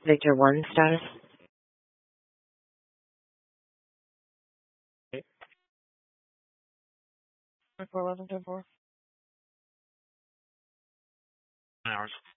Victor 1 status. Okay. 411 10-4. 9 hours.